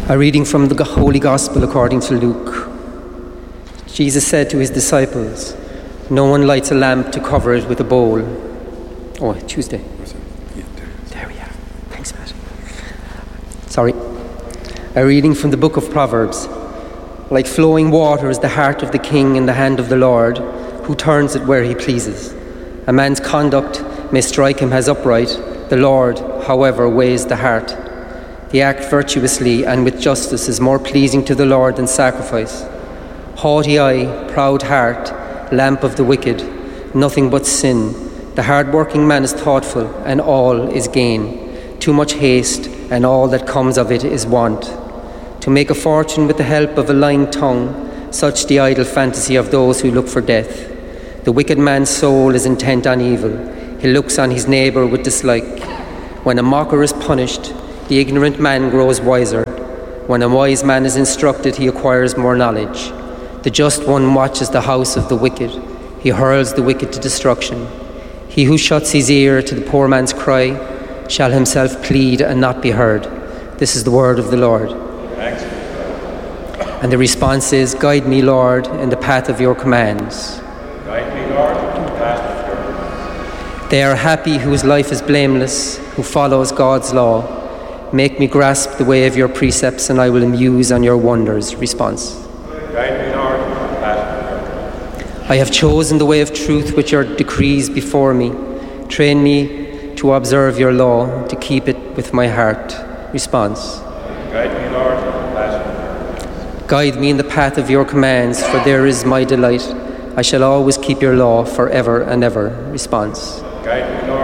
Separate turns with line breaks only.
A reading from the Holy Gospel according to Luke. Jesus said to his disciples, "No one lights a lamp to cover it with a bowl." Oh, Tuesday. There we are. Thanks, Matt. Sorry. A reading from the book of Proverbs. Like flowing water is the heart of the king in the hand of the Lord, who turns it where he pleases. A man's conduct may strike him as upright. The Lord, however, weighs the heart. The act virtuously and with justice is more pleasing to the Lord than sacrifice. Haughty eye, proud heart, lamp of the wicked, nothing but sin. The hard-working man is thoughtful, and all is gain. Too much haste, and all that comes of it is want. To make a fortune with the help of a lying tongue, such the idle fantasy of those who look for death. The wicked man's soul is intent on evil. He looks on his neighbour with dislike. When a mocker is punished, the ignorant man grows wiser. When a wise man is instructed, he acquires more knowledge. The just one watches the house of the wicked. He hurls the wicked to destruction. He who shuts his ear to the poor man's cry shall himself plead and not be heard. This is the word of the Lord.
Thanks.
And the response is, "Guide me, Lord, in the path of your commands."
Guide me, Lord, in the path of your commands.
They are happy whose life is blameless, who follows God's law. Make me grasp the way of your precepts, and I will muse on your wonders. Response.
Guide me, Lord, in the path of your commands.
I have chosen the way of truth which your decrees before me. Train me to observe your law, to keep it with my heart. Response.
Guide me, Lord, in the path of your commands.
Guide me in the path of your commands, for there is my delight. I shall always keep your law forever and ever. Response.
Guide me, Lord,